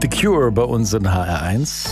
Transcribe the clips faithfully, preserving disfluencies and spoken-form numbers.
The Cure bei uns in H R eins.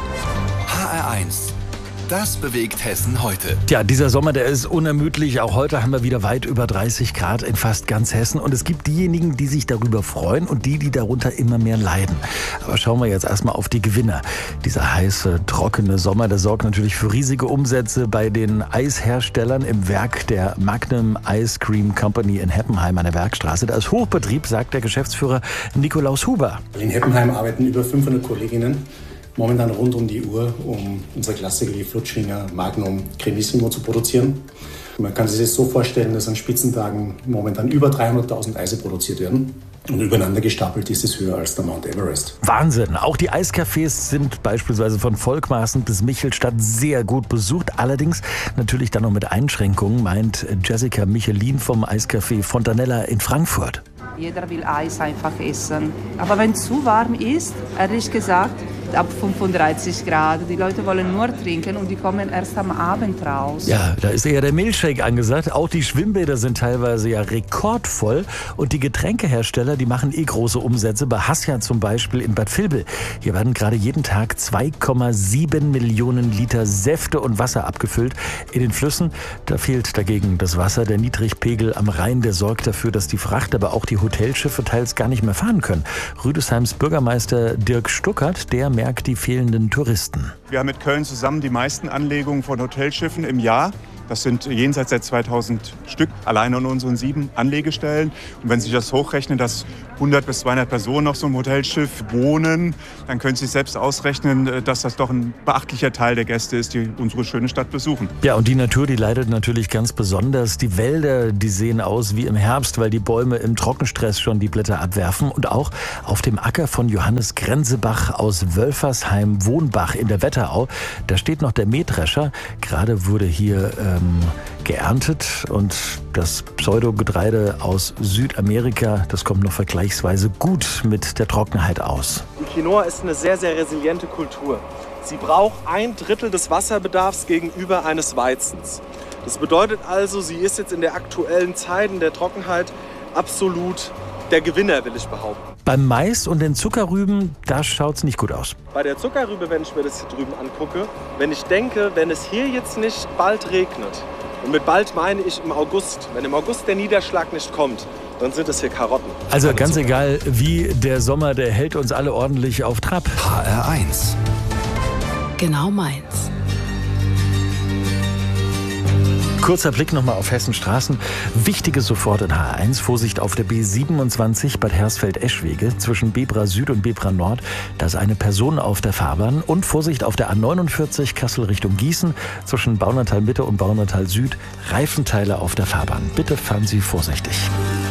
H R eins. Das bewegt Hessen heute. Ja, dieser Sommer, der ist unermüdlich. Auch heute haben wir wieder weit über dreißig Grad in fast ganz Hessen. Und es gibt diejenigen, die sich darüber freuen und die, die darunter immer mehr leiden. Aber schauen wir jetzt erstmal auf die Gewinner. Dieser heiße, trockene Sommer, der sorgt natürlich für riesige Umsätze bei den Eisherstellern im Werk der Magnum Ice Cream Company in Heppenheim an der Werkstraße. Da ist Hochbetrieb, sagt der Geschäftsführer Nikolaus Huber. In Heppenheim arbeiten über fünfhundert Kolleginnen. Momentan rund um die Uhr, um unsere Klassiker wie Flutschfinger, Magnum, Cremissimo zu produzieren. Man kann sich das so vorstellen, dass an Spitzentagen momentan über dreihunderttausend Eise produziert werden. Und übereinander gestapelt ist es höher als der Mount Everest. Wahnsinn! Auch die Eiscafés sind beispielsweise von Volkmaßen bis Michelstadt sehr gut besucht. Allerdings natürlich dann noch mit Einschränkungen, meint Jessica Michelin vom Eiscafé Fontanella in Frankfurt. Jeder will Eis einfach essen. Aber wenn es zu warm ist, ehrlich gesagt, ab fünfunddreißig Grad, die Leute wollen nur trinken und die kommen erst am Abend raus. Ja, da ist eher der Milchshake angesagt. Auch die Schwimmbäder sind teilweise ja rekordvoll. Und die Getränkehersteller, die machen eh große Umsätze. Bei Hassia zum Beispiel in Bad Vilbel. Hier werden gerade jeden Tag zwei Komma sieben Millionen Liter Säfte und Wasser abgefüllt in den Flüssen. Da fehlt dagegen das Wasser. Der Niedrigpegel am Rhein, der sorgt dafür, dass die Fracht, aber auch die Hotelschiffe teils gar nicht mehr fahren können. Rüdesheims Bürgermeister Dirk Stuckert, der merkt die fehlenden Touristen. Wir haben mit Köln zusammen die meisten Anlegungen von Hotelschiffen im Jahr. Das sind jenseits der zweitausend Stück, alleine an unseren sieben Anlegestellen. Und wenn Sie sich das hochrechnen, dass hundert bis zweihundert Personen auf so einem Hotelschiff wohnen, dann können Sie sich selbst ausrechnen, dass das doch ein beachtlicher Teil der Gäste ist, die unsere schöne Stadt besuchen. Ja, und die Natur, die leidet natürlich ganz besonders. Die Wälder, die sehen aus wie im Herbst, weil die Bäume im Trockenstress schon die Blätter abwerfen. Und auch auf dem Acker von Johannes Grenzebach aus Wölfersheim-Wohnbach in der Wetterau, da steht noch der Mähdrescher. Gerade wurde hier ähm, geerntet und das Pseudogetreide aus Südamerika, das kommt noch vergleichsweise gut mit der Trockenheit aus. Die Quinoa ist eine sehr, sehr resiliente Kultur. Sie braucht ein Drittel des Wasserbedarfs gegenüber eines Weizens. Das bedeutet also, sie ist jetzt in der aktuellen Zeit, in der Trockenheit, absolut der Gewinner, will ich behaupten. Beim Mais und den Zuckerrüben, da schaut es nicht gut aus. Bei der Zuckerrübe, wenn ich mir das hier drüben angucke, wenn ich denke, wenn es hier jetzt nicht bald regnet, und mit bald meine ich im August, wenn im August der Niederschlag nicht kommt, dann sind es hier Karotten. Also ganz egal wie, der Sommer, der hält uns alle ordentlich auf Trab. H R eins. Genau meins. Kurzer Blick nochmal auf Hessens Straßen. Wichtiges sofort in H R eins. Vorsicht auf der B siebenundzwanzig Bad Hersfeld-Eschwege zwischen Bebra Süd und Bebra Nord. Da ist eine Person auf der Fahrbahn. Und Vorsicht auf der A neunundvierzig Kassel Richtung Gießen zwischen Baunatal Mitte und Baunatal Süd. Reifenteile auf der Fahrbahn. Bitte fahren Sie vorsichtig.